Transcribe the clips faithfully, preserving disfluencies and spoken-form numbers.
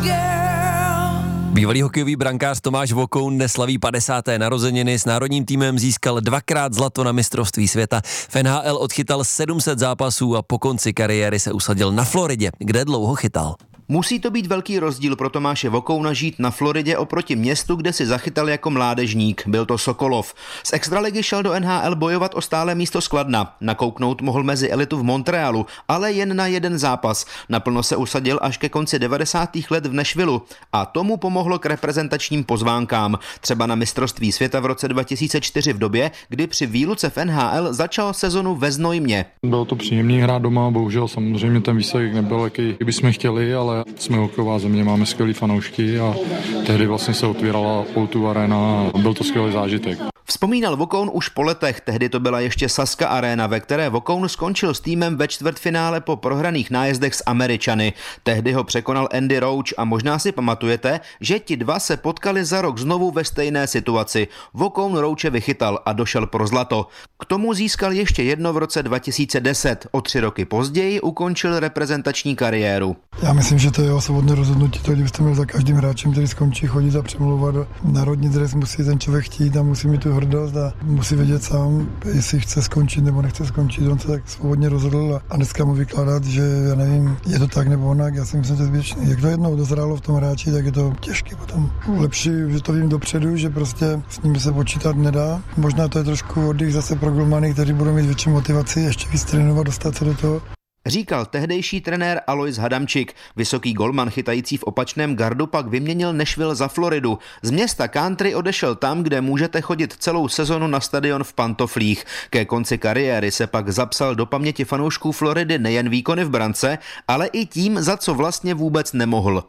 Bývalý hokejový brankář Tomáš Vokoun dnes slaví padesáté narozeniny. S národním týmem získal dvakrát zlato na mistrovství světa. V N H L odchytal sedm set zápasů a po konci kariéry se usadil na Floridě, kde dlouho chytal. Musí to být velký rozdíl pro Tomáše Vokouna žít na Floridě oproti městu, kde si zachytal jako mládežník. Byl to Sokolov. Z extraligy šel do N H L bojovat o stále místo z Kladna. Nakouknout mohl mezi elitu v Montrealu, ale jen na jeden zápas. Naplno se usadil až ke konci devadesátých let v Nashvillu a tomu pomohlo k reprezentačním pozvánkám. Třeba na mistrovství světa v roce dva tisíce čtyři v době, kdy při výluce v N H L začal sezonu ve Znojmě. Bylo to příjemný hrát doma, bohužel samozřejmě ten výsledek nebyl, jaký bychom chtěli, ale jsme hokejová země, máme skvělý fanoušky a tehdy vlastně se otvírala O dva Arena a byl to skvělý zážitek. Vzpomínal Vokoun už po letech, tehdy to byla ještě Saska Arena, ve které Vokoun skončil s týmem ve čtvrtfinále po prohraných nájezdech s Američany. Tehdy ho překonal Andy Roach a možná si pamatujete, že ti dva se potkali za rok znovu ve stejné situaci. Vokoun Roache vychytal a došel pro zlato. K tomu získal ještě jedno v roce dva tisíce deset. O tři roky později ukončil reprezentační kariéru. Já myslím, že to je jeho svobodné rozhodnutí, to kdybyste měl za každým hráčem, který skončí chodit a přemlouvat. Národní dres musí ten člověk chtít a musí mít tu hrdost a musí vědět sám, jestli chce skončit nebo nechce skončit. On se tak svobodně rozhodl a dneska mu vykládat, že já nevím, je to tak nebo onak, já si myslím, že to je zbytečný. Jak to jednou dozrálo v tom hráči, tak je to těžké potom. Lepší, že to vím dopředu, že prostě s nimi se počítat nedá. Možná to je trošku oddych zase pro golmany, kteří budou mít větší motivaci, ještě víc trénovat, dostat se do toho. Říkal tehdejší trenér Alois Hadamčík. Vysoký golman chytající v opačném gardu pak vyměnil Nashville za Floridu. Z města country odešel tam, kde můžete chodit celou sezonu na stadion v pantoflích. Ke konci kariéry se pak zapsal do paměti fanoušků Floridy nejen výkony v brance, ale i tím, za co vlastně vůbec nemohl.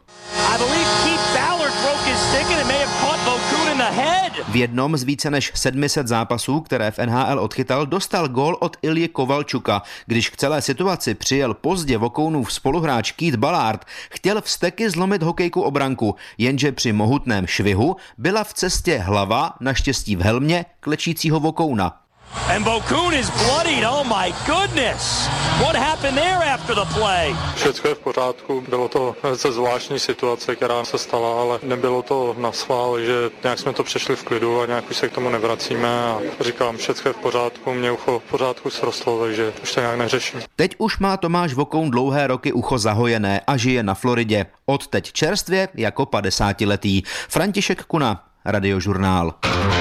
V jednom z více než sedmi set zápasů, které v N H L odchytal, dostal gól od Ilji Kovalčuka. Když k celé situaci přijel pozdě Vokounův spoluhráč Keith Ballard, chtěl vzteky zlomit hokejku o branku, jenže při mohutném švihu byla v cestě hlava, naštěstí v helmě, klečícího Vokouna. And Vokoun is bloodied. Oh my goodness. What happened there after the play? Všechno je v pořádku. Bylo to velice zvláštní situace, která se stala, ale nebylo to na schvál, že nějak jsme to přešli v klidu a nějak už se k tomu nevracíme a říkám, všechno je v pořádku, mě ucho v pořádku srostlo, takže už to nějak neřeším. Teď už má Tomáš Vokoun dlouhé roky ucho zahojené a žije na Floridě. Odteď čerstvě jako padesátiletý. František Kuna, Radiožurnál.